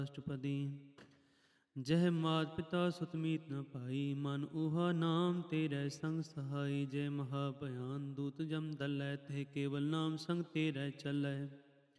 ਅਸ਼ਟਪਦੀ। ਜਹ ਮਾਤ ਪਿਤਾ ਸੁਤ ਮੀਤ ਨ ਪਾਈ, ਮਨ ਊਹਾ ਨਾਮ ਤੇਰੇ ਸੰਗ ਸਹਾਈ। ਜੈ ਮਹਾ ਭਿਆਨ ਦੂਤ ਜਮ ਦਲੈ, ਤੇ ਕੇਵਲ ਨਾਮ ਸੰਗ ਤੇਰੇ ਚੱਲੈ।